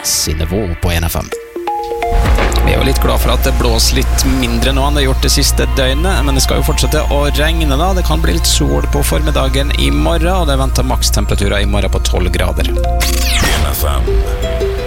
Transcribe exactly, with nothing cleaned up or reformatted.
hitsnivå på en F M. Vi er jo litt glad for at det blåser litt mindre nå enn det har gjort det siste døgnet, men det skal jo fortsette å regne da. Det kan bli litt sol på formiddagen i morgen, og det venter makstemperaturer i morgen på tolv grader. en F M